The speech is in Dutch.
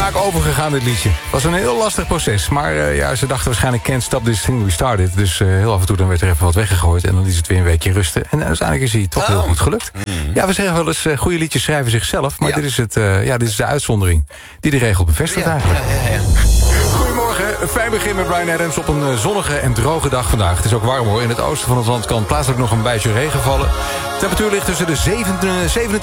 vaak overgegaan, dit liedje. Het was een heel lastig proces. Maar ze dachten waarschijnlijk can't stop this thing we started. Dus heel af en toe dan werd er even wat weggegooid. En dan is het weer een weekje rusten. En uiteindelijk is hij toch heel goed gelukt. Ja, we zeggen wel eens, goede liedjes schrijven zichzelf. Maar dit is de uitzondering die de regel bevestigt eigenlijk. Goedemorgen, een fijn begin met Bryan Adams op een zonnige en droge dag vandaag. Het is ook warm hoor. In het oosten van het land kan plaatselijk nog een beetje regen vallen. De temperatuur ligt tussen de 27